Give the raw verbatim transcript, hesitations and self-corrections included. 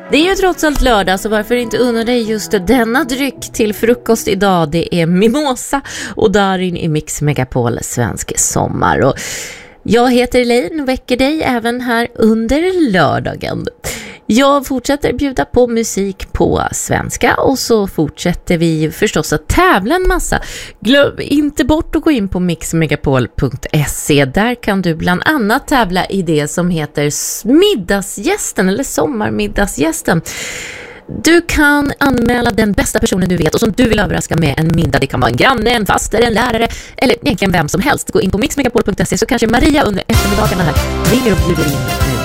Det är ju trots allt lördag, så varför inte unna dig just denna dryck till frukost idag? Det är Mimosa och Darin i Mix Megapol Svensk Sommar. Och jag heter Elaine och väcker dig även här under lördagen. Jag fortsätter bjuda på musik på svenska och så fortsätter vi förstås att tävla en massa. Glöm inte bort att gå in på mix megapol punkt se. Där kan du bland annat tävla i det som heter middagsgästen eller sommarmiddagsgästen. Du kan anmäla den bästa personen du vet och som du vill överraska med en middag. Det kan vara en granne, en faster, en lärare eller egentligen vem som helst. Gå in på mix megapol punkt se så kanske Maria under eftermiddagarna här ringer och bjuder in